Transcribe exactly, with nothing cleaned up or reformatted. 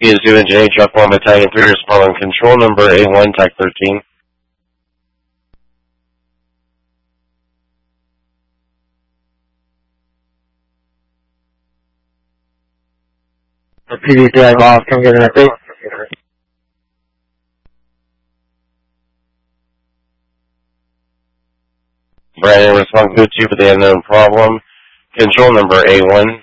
Is doing J, Truck one Battalion three, responding control number A one, Tech thirteen. The P D C I off, come get an update. Brandon, response to two for the unknown problem. Control number A one,